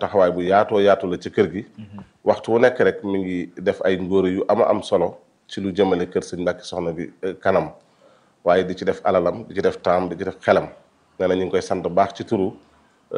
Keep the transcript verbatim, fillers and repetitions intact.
taxawaay bu yaatoo yaatu la ci kër gi waxtu wu nekk rek mi ngi def ay ngóor yu ama am solo ci lu jëmale kër sëñ Mbàkke Soxna bi kanam waaye di ci def alalam di ci def temps di ci def xelam nee na ñu ngi koy sant baax ci turu